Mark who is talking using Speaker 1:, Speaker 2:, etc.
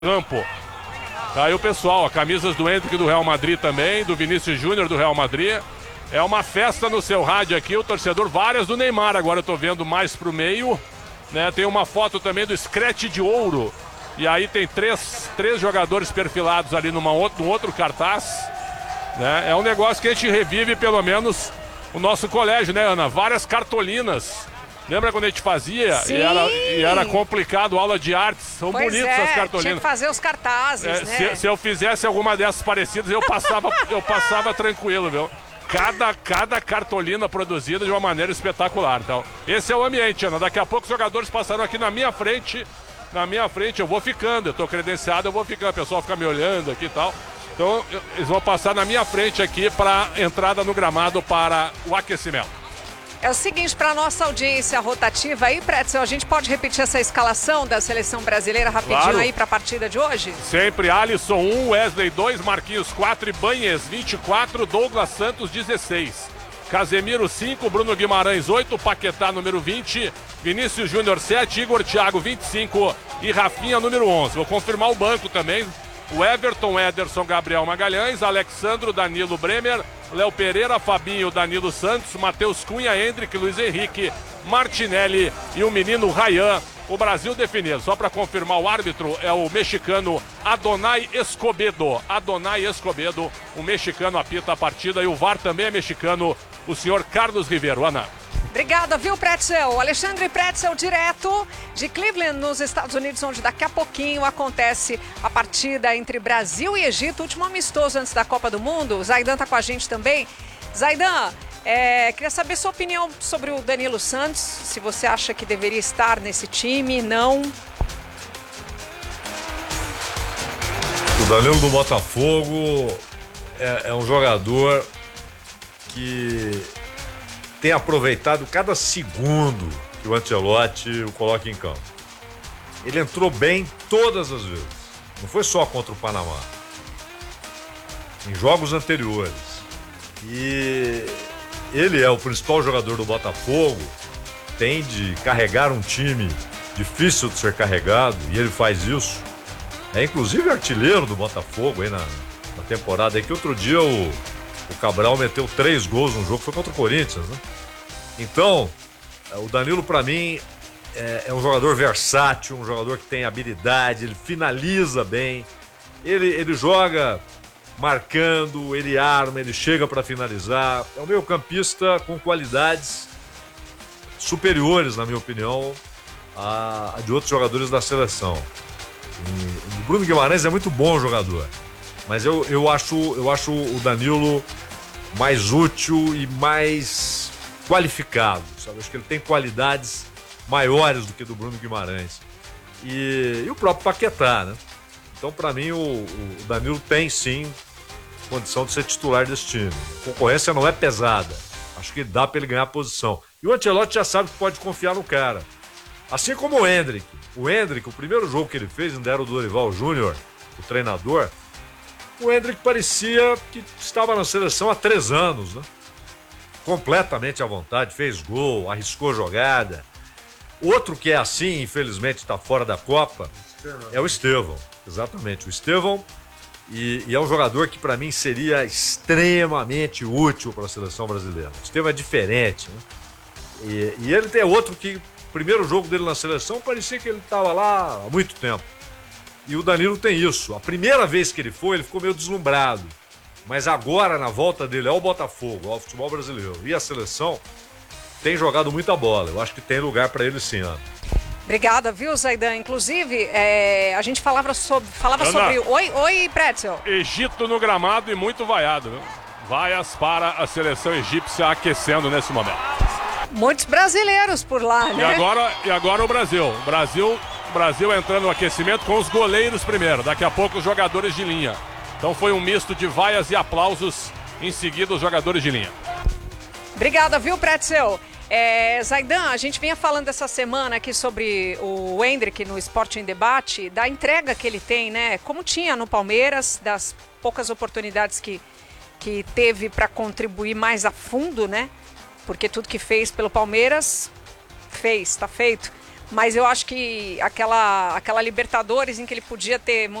Speaker 1: campo. Tá aí o pessoal, camisas do Hendrick do Real Madrid também, do Vinícius Júnior do Real Madrid. É uma festa no seu rádio aqui, o torcedor, várias do Neymar, agora eu tô vendo mais pro meio, né? Tem uma foto também do Scratch de Ouro. E aí tem três jogadores perfilados ali num outro cartaz, né? É um negócio que a gente revive pelo menos o nosso colégio, né, Ana? Várias cartolinas. Lembra quando a gente fazia e era complicado, aula de artes? São bonitas as cartolinas.
Speaker 2: Tinha que fazer os cartazes, né?
Speaker 1: Se eu fizesse alguma dessas parecidas, eu passava tranquilo, viu? Cada cartolina produzida de uma maneira espetacular. Então, esse é o ambiente, Ana. Daqui a pouco os jogadores passarão aqui na minha frente. Na minha frente, eu vou ficando. Eu tô credenciado, eu vou ficando. O pessoal fica me olhando aqui e tal. Então, eles vão passar na minha frente aqui para entrada no gramado para o aquecimento.
Speaker 2: É o seguinte, para nossa audiência rotativa aí, Pretzel, a gente pode repetir essa escalação da seleção brasileira rapidinho, claro, aí para a partida de hoje?
Speaker 1: Sempre. Alisson 1, Wesley 2, Marquinhos 4, Ibanez 24, Douglas Santos 16. Casemiro 5, Bruno Guimarães 8, Paquetá número 20, Vinícius Júnior 7, Igor Thiago 25 e Rafinha número 11. Vou confirmar o banco também. O Everton, Ederson, Gabriel Magalhães, Alexandro, Danilo Bremer, Léo Pereira, Fabinho, Danilo Santos, Matheus Cunha, Hendrick, Luiz Henrique, Martinelli e o menino Ryan. O Brasil definido. Só para confirmar, o árbitro é o mexicano Adonai Escobedo. Adonai Escobedo, o mexicano apita a partida e o VAR também é mexicano, o senhor Carlos Ribeiro. Ana.
Speaker 2: Obrigada, viu, Pretzel? Alexandre Pretzel, direto de Cleveland, nos Estados Unidos, onde daqui a pouquinho acontece a partida entre Brasil e Egito, último amistoso antes da Copa do Mundo. O Zaidan tá com a gente também. Zaidan, queria saber sua opinião sobre o Danilo Santos, se você acha que deveria estar nesse time, não?
Speaker 3: O Danilo do Botafogo é um jogador que tem aproveitado cada segundo que o Ancelotti o coloca em campo. Ele entrou bem todas as vezes. Não foi só contra o Panamá. Em jogos anteriores. E ele é o principal jogador do Botafogo. Tem de carregar um time difícil de ser carregado. E ele faz isso. É inclusive artilheiro do Botafogo aí na temporada. Aí que outro dia o Cabral meteu 3 gols num jogo, foi contra o Corinthians, né? Então, o Danilo pra mim é um jogador versátil, um jogador que tem habilidade, ele finaliza bem, ele joga marcando, ele arma, ele chega pra finalizar. É um meio-campista com qualidades superiores, na minha opinião, a de outros jogadores da seleção. O Bruno Guimarães é muito bom jogador, mas eu acho o Danilo mais útil e mais qualificado, sabe? Acho que ele tem qualidades maiores do que do Bruno Guimarães. E o próprio Paquetá, né? Então, para mim, o Danilo tem, sim, condição de ser titular desse time. A concorrência não é pesada. Acho que dá para ele ganhar a posição. E o Ancelotti já sabe que pode confiar no cara. Assim como o Hendrick. O Hendrick, o primeiro jogo que ele fez, ainda era o Dorival Júnior, o treinador, o Hendrick parecia que estava na seleção há 3 anos, né? Completamente à vontade, fez gol, arriscou jogada. Outro que é assim, infelizmente está fora da Copa, é o Estevão. Exatamente, o Estevão. E é um jogador que para mim seria extremamente útil para a seleção brasileira. O Estevão é diferente, né? E ele tem outro que, o primeiro jogo dele na seleção, parecia que ele estava lá há muito tempo. E o Danilo tem isso. A primeira vez que ele foi, ele ficou meio deslumbrado. Mas agora, na volta dele ao Botafogo, ao futebol brasileiro e à seleção, tem jogado muita bola. Eu acho que tem lugar para ele sim, Ana.
Speaker 2: Obrigada, viu, Zaidan? Inclusive, a gente falava sobre... Oi, Pretzel.
Speaker 1: Egito no gramado e muito vaiado, viu? Vaias para a seleção egípcia aquecendo nesse momento.
Speaker 2: Muitos brasileiros por lá, né?
Speaker 1: E agora o Brasil. Brasil entrando no aquecimento com os goleiros primeiro. Daqui a pouco os jogadores de linha. Então foi um misto de vaias e aplausos. Em seguida, os jogadores de linha.
Speaker 2: Obrigada, viu, Pretzel? Zaidan, a gente vinha falando essa semana aqui sobre o Hendrick no Esporte em Debate, da entrega que ele tem, né? Como tinha no Palmeiras, das poucas oportunidades que teve para contribuir mais a fundo, né? Porque tudo que fez pelo Palmeiras, tá feito. Mas eu acho que aquela Libertadores em que ele podia ter